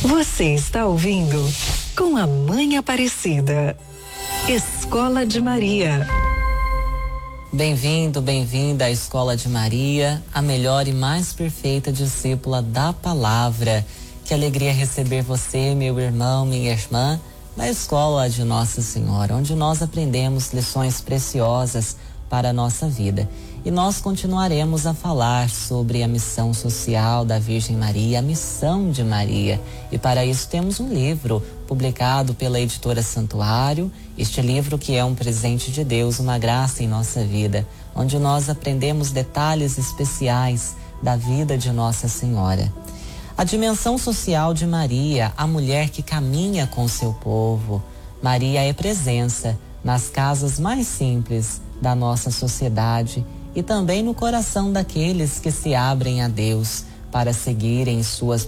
Você está ouvindo Com a Mãe Aparecida. Escola de Maria. Bem-vindo, bem-vinda à Escola de Maria, a melhor e mais perfeita discípula da palavra. Que alegria receber você, meu irmão, minha irmã, na Escola de Nossa Senhora, onde nós aprendemos lições preciosas para a nossa vida. E nós continuaremos a falar sobre a missão social da Virgem Maria, a missão de Maria. E para isso temos um livro publicado pela editora Santuário, este livro que é um presente de Deus, uma graça em nossa vida, onde nós aprendemos detalhes especiais da vida de Nossa Senhora. A dimensão social de Maria, a mulher que caminha com seu povo. Maria é presença nas casas mais simples da nossa sociedade e também no coração daqueles que se abrem a Deus para seguirem suas